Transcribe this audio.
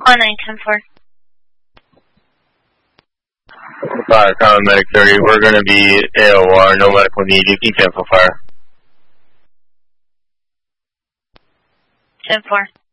1910-4. Fire, common medic 30. We're going to be AOR, no medical need. You can cancel fire. 10-4.